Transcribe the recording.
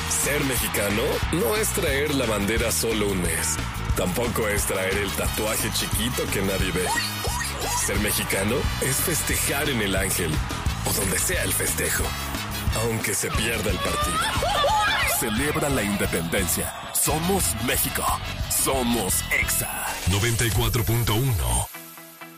Ser mexicano no es traer la bandera solo un mes. Tampoco es traer el tatuaje chiquito que nadie ve. Ser mexicano es festejar en el Ángel o donde sea el festejo, aunque se pierda el partido. Celebra la independencia. Somos México. Somos EXA 94.1.